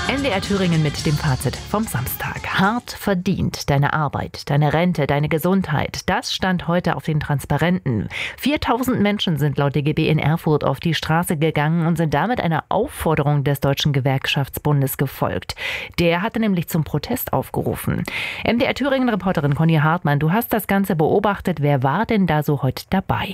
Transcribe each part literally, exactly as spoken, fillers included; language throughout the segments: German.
N D R Thüringen mit dem Fazit vom Samstag. Hart verdient, deine Arbeit, deine Rente, deine Gesundheit. Das stand heute auf den Transparenten. viertausend Menschen sind laut D G B in Erfurt auf die Straße gegangen und sind damit einer Aufforderung des Deutschen Gewerkschaftsbundes gefolgt. Der hatte nämlich zum Protest aufgerufen. N D R Thüringen-Reporterin Conny Hartmann, du hast das Ganze beobachtet. Wer war denn da so heute dabei?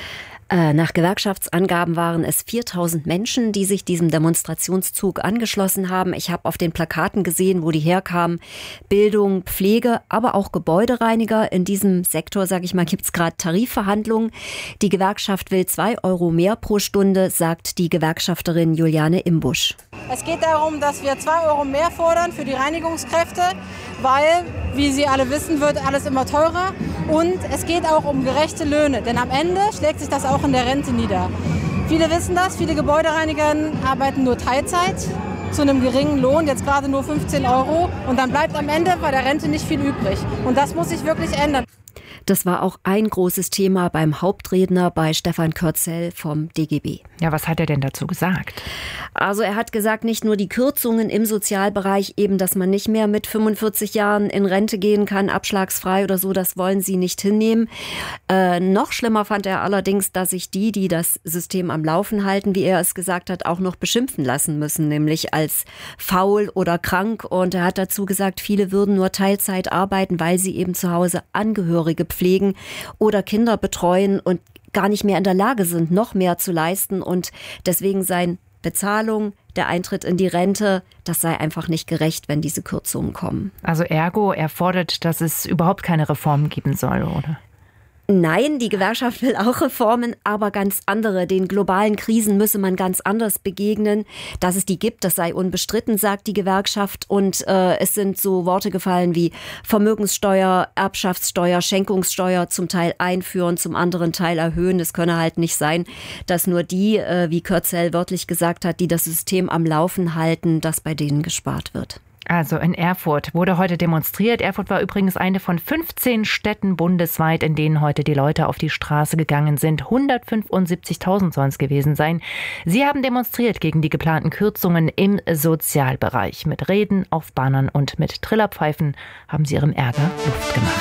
Nach Gewerkschaftsangaben waren es viertausend Menschen, die sich diesem Demonstrationszug angeschlossen haben. Ich habe auf den Plakaten gesehen, wo die herkamen. Bildung, Pflege, aber auch Gebäudereiniger. In diesem Sektor, sage ich mal, gibt es gerade Tarifverhandlungen. Die Gewerkschaft will zwei Euro mehr pro Stunde, sagt die Gewerkschafterin Juliane Imbusch. Es geht darum, dass wir zwei Euro mehr fordern für die Reinigungskräfte, weil, wie Sie alle wissen, wird alles immer teurer. Und es geht auch um gerechte Löhne, denn am Ende schlägt sich das auch in der Rente nieder. Viele wissen das, viele Gebäudereiniger arbeiten nur Teilzeit zu einem geringen Lohn, jetzt gerade nur fünfzehn Euro. Und dann bleibt am Ende bei der Rente nicht viel übrig. Und das muss sich wirklich ändern. Das war auch ein großes Thema beim Hauptredner bei Stefan Kürzel vom D G B. Ja, was hat er denn dazu gesagt? Also er hat gesagt, nicht nur die Kürzungen im Sozialbereich, eben, dass man nicht mehr mit fünfundvierzig Jahren in Rente gehen kann, abschlagsfrei oder so, das wollen sie nicht hinnehmen. Äh, noch schlimmer fand er allerdings, dass sich die, die das System am Laufen halten, wie er es gesagt hat, auch noch beschimpfen lassen müssen, nämlich als faul oder krank. Und er hat dazu gesagt, viele würden nur Teilzeit arbeiten, weil sie eben zu Hause Angehörige pflegen oder Kinder betreuen und gar nicht mehr in der Lage sind, noch mehr zu leisten. Und deswegen seien Bezahlung, der Eintritt in die Rente, das sei einfach nicht gerecht, wenn diese Kürzungen kommen. Also ergo, er fordert, dass es überhaupt keine Reformen geben soll, oder? Nein, die Gewerkschaft will auch Reformen, aber ganz andere. Den globalen Krisen müsse man ganz anders begegnen. Dass es die gibt, das sei unbestritten, sagt die Gewerkschaft. Und äh, es sind so Worte gefallen wie Vermögenssteuer, Erbschaftssteuer, Schenkungssteuer zum Teil einführen, zum anderen Teil erhöhen. Es könne halt nicht sein, dass nur die, äh, wie Kürzel wörtlich gesagt hat, die das System am Laufen halten, dass bei denen gespart wird. Also in Erfurt wurde heute demonstriert. Erfurt war übrigens eine von fünfzehn Städten bundesweit, in denen heute die Leute auf die Straße gegangen sind. hundertfünfundsiebzigtausend sollen es gewesen sein. Sie haben demonstriert gegen die geplanten Kürzungen im Sozialbereich. Mit Reden auf Bannern und mit Trillerpfeifen haben sie ihrem Ärger Luft gemacht.